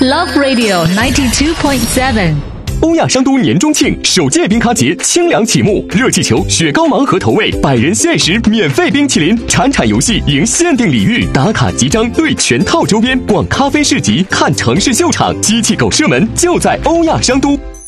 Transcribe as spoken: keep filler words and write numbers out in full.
Love Radio ninety two point seven。 欧亚商都年中庆首届冰咖节清凉启幕，热气球、雪糕盲盒投喂，百人限时免费冰淇淋，铲铲游戏赢限定礼遇，打卡集章兑全套周边，逛咖啡市集看城市秀场，机器狗射门就在欧亚商都。